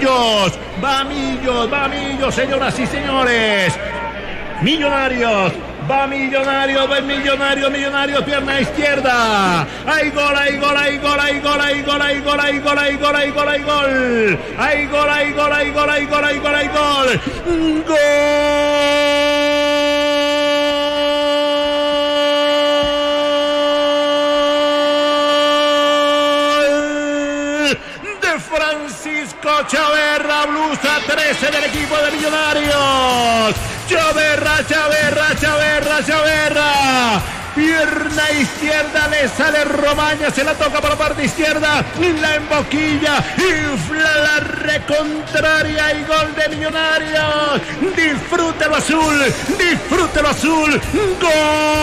Millos, va Millos, señoras y señores. Millonarios, va Millonarios, pierna izquierda. Hay gol. Hay gol. Francisco Chaverra, blusa 13 del equipo de Millonarios. Chaverra. Pierna izquierda, le sale Romaña, se la toca por la parte izquierda, la emboquilla, infla la recontraria y gol de Millonarios. Disfrútelo azul, gol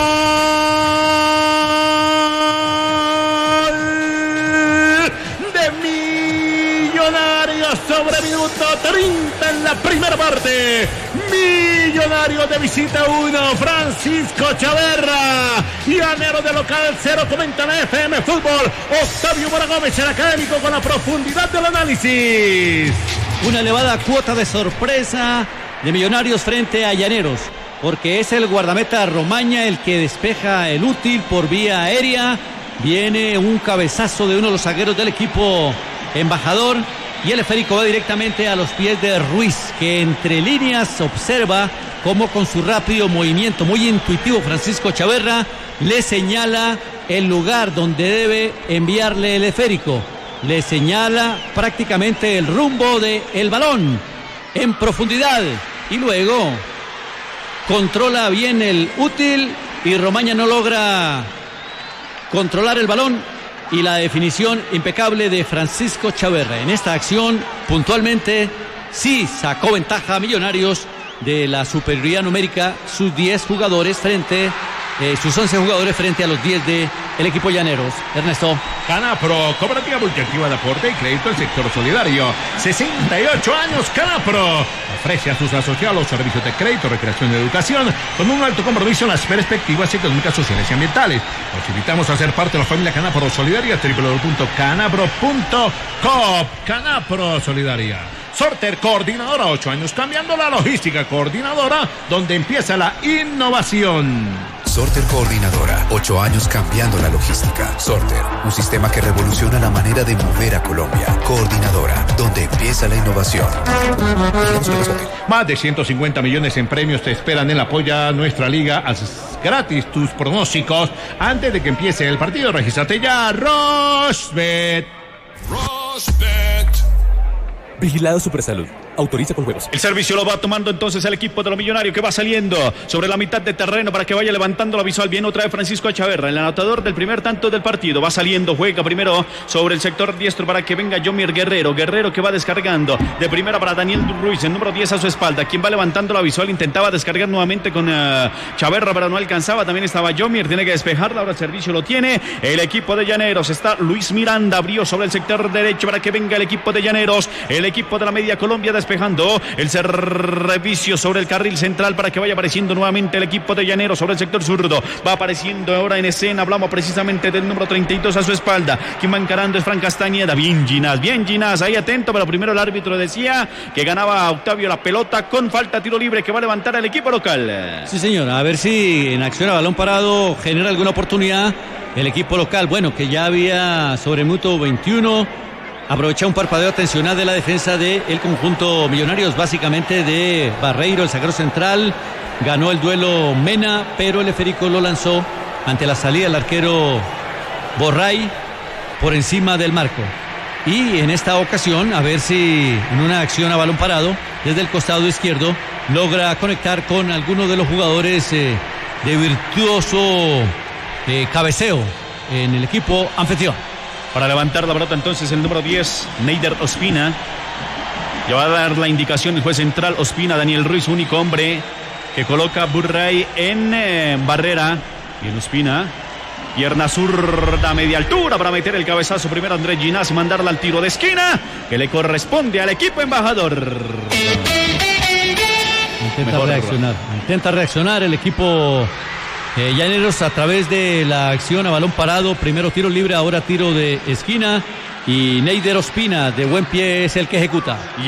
de Millonarios sobre minuto 30 en la primera parte. Millonarios de visita 1, Francisco Chaverra. Llanero de local 0, comenta la FM Fútbol. Octavio Mora Gómez, el académico, con la profundidad del análisis. Una elevada cuota de sorpresa de Millonarios frente a Llaneros, porque es el guardameta Romaña el que despeja el útil por vía aérea. Viene un cabezazo de uno de los zagueros del equipo embajador y el esférico va directamente a los pies de Ruiz, que entre líneas observa cómo con su rápido movimiento, muy intuitivo, Francisco Chaverra le señala el lugar donde debe enviarle el esférico. Le señala prácticamente el rumbo del balón en profundidad y luego controla bien el útil y Romaña no logra controlar el balón. Y la definición impecable de Francisco Chaverra. En esta acción, puntualmente, sí sacó ventaja a Millonarios de la superioridad numérica, sus 10 jugadores frente, sus 11 jugadores frente a los 10 del equipo Llaneros. Ernesto. Canapro, cooperativa multiactiva de aporte y crédito del sector solidario. 68 años Canapro. Ofrece a sus asociados servicios de crédito, recreación y educación con un alto compromiso en las perspectivas económicas, sociales y ambientales. Los invitamos a ser parte de la familia Canapro Solidaria, www.canapro.coop. Canapro Solidaria. Sorter, coordinadora, 8 años cambiando la logística. Coordinadora, donde empieza la innovación. Sorter Coordinadora, 8 años cambiando la logística. Sorter, un sistema que revoluciona la manera de mover a Colombia. Coordinadora, donde empieza la innovación. Más de 150 millones en premios te esperan en la Polla Nuestra Liga. Haz gratis tus pronósticos antes de que empiece el partido. Regístrate ya, Rosbet. Vigilado Supersalud. Autoriza con juegos. El servicio lo va tomando entonces el equipo de los Millonarios, que va saliendo sobre la mitad de terreno para que vaya levantando la visual. Bien otra vez Francisco Chaverra, el anotador del primer tanto del partido. Va saliendo, juega primero sobre el sector diestro para que venga Yomir Guerrero. Guerrero que va descargando de primera para Daniel Ruiz, el número 10 a su espalda. Quien va levantando la visual, intentaba descargar nuevamente con Chaverra, pero no alcanzaba. También estaba Yomir, tiene que despejarla. Ahora el servicio lo tiene el equipo de Llaneros. Está Luis Miranda, abrió sobre el sector derecho para que venga el equipo de Llaneros. El equipo de la Media Colombia despejando el servicio sobre el carril central para que vaya apareciendo nuevamente el equipo de Llaneros sobre el sector zurdo. Va apareciendo ahora en escena, hablamos precisamente del número 32 a su espalda. Quien va encarando es Fran Castañeda. Bien Ginás, ahí atento, pero primero el árbitro decía que ganaba Octavio la pelota con falta, tiro libre que va a levantar el equipo local. Sí, señor, a ver si en acción a balón parado genera alguna oportunidad el equipo local. Bueno, que ya había sobre el minuto 21 aprovecha un parpadeo atencional de la defensa del conjunto Millonarios, básicamente de Barreiro, el zaguero central. Ganó el duelo Mena, pero el esférico lo lanzó ante la salida del arquero Borray por encima del marco. Y en esta ocasión, a ver si en una acción a balón parado, desde el costado izquierdo, logra conectar con alguno de los jugadores de virtuoso cabeceo en el equipo anfitrión. Para levantar la pelota entonces el número 10, Neider Ospina. Ya va a dar la indicación el juez central, Ospina, Daniel Ruiz, único hombre que coloca Burray en barrera. Y en Ospina, pierna zurda, media altura para meter el cabezazo. Primero Andrés Ginás y mandarla al tiro de esquina que le corresponde al equipo embajador. Intenta reaccionar el equipo Llaneros a través de la acción a balón parado. Primero tiro libre, ahora tiro de esquina. Y Neider Ospina de buen pie es el que ejecuta.